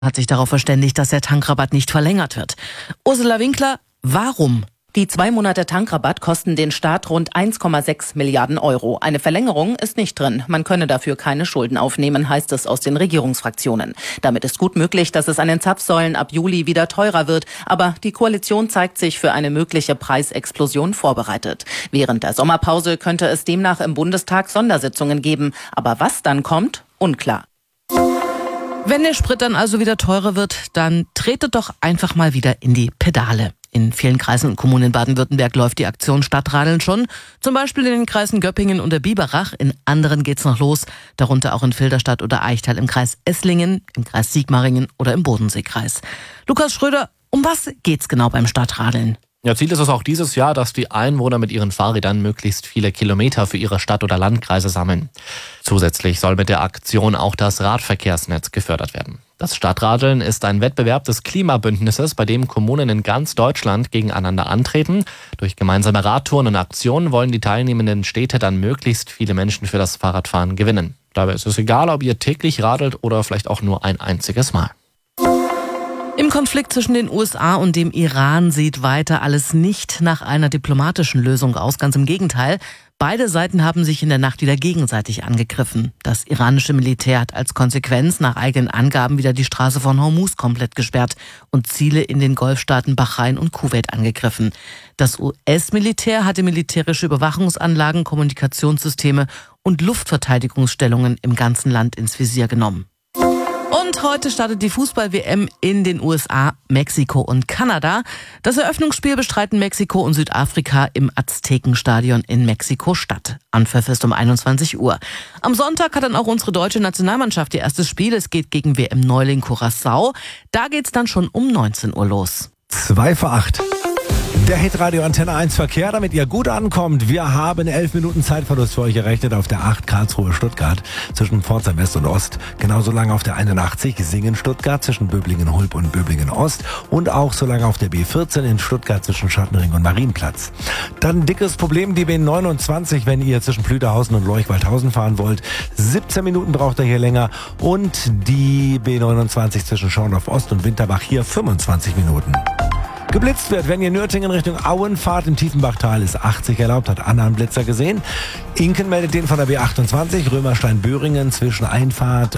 Hat sich darauf verständigt, dass der Tankrabatt nicht verlängert wird. Ursula Winkler, warum? Die 2 Monate Tankrabatt kosten den Staat rund 1,6 Milliarden Euro. Eine Verlängerung ist nicht drin. Man könne dafür keine Schulden aufnehmen, heißt es aus den Regierungsfraktionen. Damit ist gut möglich, dass es an den Zapfsäulen ab Juli wieder teurer wird. Aber die Koalition zeigt sich für eine mögliche Preisexplosion vorbereitet. Während der Sommerpause könnte es demnach im Bundestag Sondersitzungen geben. Aber was dann kommt, unklar. Wenn der Sprit dann also wieder teurer wird, dann tretet doch einfach mal wieder in die Pedale. In vielen Kreisen und Kommunen in Baden-Württemberg läuft die Aktion Stadtradeln schon. Zum Beispiel in den Kreisen Göppingen und der Biberach. In anderen geht's noch los, darunter auch in Filderstadt oder Eichtal im Kreis Esslingen, im Kreis Sigmaringen oder im Bodenseekreis. Lukas Schröder, um was geht's genau beim Stadtradeln? Ja, Ziel ist es auch dieses Jahr, dass die Einwohner mit ihren Fahrrädern möglichst viele Kilometer für ihre Stadt- oder Landkreise sammeln. Zusätzlich soll mit der Aktion auch das Radverkehrsnetz gefördert werden. Das Stadtradeln ist ein Wettbewerb des Klimabündnisses, bei dem Kommunen in ganz Deutschland gegeneinander antreten. Durch gemeinsame Radtouren und Aktionen wollen die teilnehmenden Städte dann möglichst viele Menschen für das Fahrradfahren gewinnen. Dabei ist es egal, ob ihr täglich radelt oder vielleicht auch nur ein einziges Mal. Im Konflikt zwischen den USA und dem Iran sieht weiter alles nicht nach einer diplomatischen Lösung aus. Ganz im Gegenteil. Beide Seiten haben sich in der Nacht wieder gegenseitig angegriffen. Das iranische Militär hat als Konsequenz nach eigenen Angaben wieder die Straße von Hormuz komplett gesperrt und Ziele in den Golfstaaten Bahrain und Kuwait angegriffen. Das US-Militär hatte militärische Überwachungsanlagen, Kommunikationssysteme und Luftverteidigungsstellungen im ganzen Land ins Visier genommen. Und heute startet die Fußball-WM in den USA, Mexiko und Kanada. Das Eröffnungsspiel bestreiten Mexiko und Südafrika im Aztekenstadion in Mexiko-Stadt. Anpfiff ist um 21 Uhr. Am Sonntag hat dann auch unsere deutsche Nationalmannschaft ihr erstes Spiel. Es geht gegen WM-Neuling Curaçao. Da geht's dann schon um 19 Uhr los. 2 vor 8. Der Hitradio Antenne 1 Verkehr, damit ihr gut ankommt. Wir haben 11 Minuten Zeitverlust für euch errechnet auf der 8 Karlsruhe-Stuttgart zwischen Pforzheim West und Ost. Genauso lange auf der 81 Singen-Stuttgart zwischen Böblingen-Hulb und Böblingen-Ost. Und auch so lange auf der B14 in Stuttgart zwischen Schattenring und Marienplatz. Dann dickes Problem, die B29, wenn ihr zwischen Plüderhausen und Leuchwaldhausen fahren wollt. 17 Minuten braucht ihr hier länger. Und die B29 zwischen Schorndorf Ost und Winterbach hier 25 Minuten. Geblitzt wird, wenn ihr Nürtingen Richtung Auen fahrt, im Tiefenbachtal ist 80 erlaubt, hat Anna einen Blitzer gesehen. Inken meldet den von der B28, Römerstein-Böhringen zwischen Einfahrt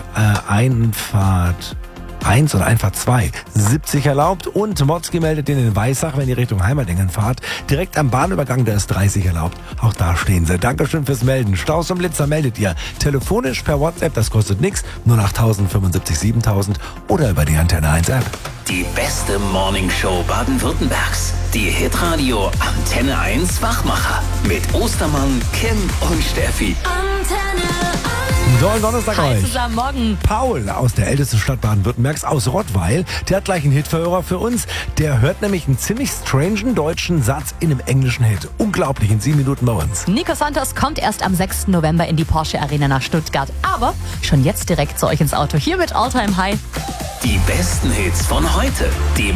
1 und Einfahrt 2, 70 erlaubt. Und Motzki meldet den in Weissach, wenn ihr Richtung Heimerlingen fahrt, direkt am Bahnübergang, da ist 30 erlaubt. Auch da stehen sie. Dankeschön fürs Melden. Staus und Blitzer meldet ihr telefonisch per WhatsApp, das kostet nichts, nur nach 1075 7000 oder über die Antenne 1 App. Die beste Morningshow Baden-Württembergs. Die Hitradio Antenne 1 Wachmacher. Mit Ostermann, Kim und Steffi. Antenne 1. So, Donnerstag Hi euch. zusammen, morgen. Paul aus der ältesten Stadt Baden-Württembergs, aus Rottweil, der hat gleich einen Hitverhörer für uns. Der hört nämlich einen ziemlich strangen deutschen Satz in einem englischen Hit. Unglaublich, in 7 Minuten bei uns. Nico Santos kommt erst am 6. November in die Porsche Arena nach Stuttgart. Aber schon jetzt direkt zu euch ins Auto. Hier mit All Time High. Die besten Hits von heute. Die